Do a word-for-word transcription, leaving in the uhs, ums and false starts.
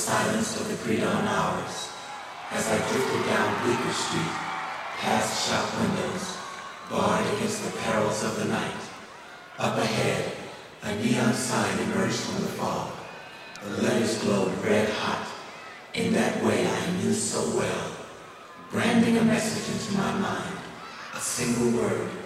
silence of the pre-dawn hours, as I drifted down Bleecker Street, past shop windows, barred against the perils of the night. Up ahead, a neon sign emerged from the fog. The letters glowed red hot, in that way I knew so well, branding a message into my mind, a single word,